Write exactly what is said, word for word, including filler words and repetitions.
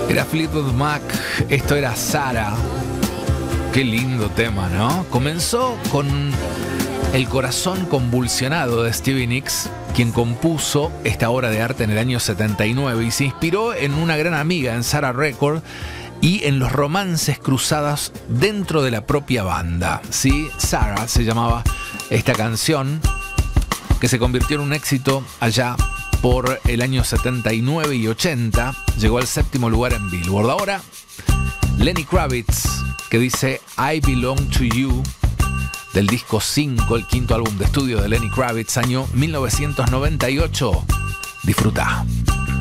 Era Fleetwood Mac, esto era Sarah. Qué lindo tema, ¿no? Comenzó con El corazón convulsionado de Stevie Nicks, quien compuso esta obra de arte en el año setenta y nueve y se inspiró en una gran amiga, en Sarah Record, y en los romances cruzados dentro de la propia banda. Sí, Sarah se llamaba esta canción, que se convirtió en un éxito allá por el año setenta y nueve y ochenta. Llegó al séptimo lugar en Billboard. Ahora, Lenny Kravitz, que dice I Belong to You, del disco cinco, el quinto álbum de estudio de Lenny Kravitz, año mil novecientos noventa y ocho. Disfruta.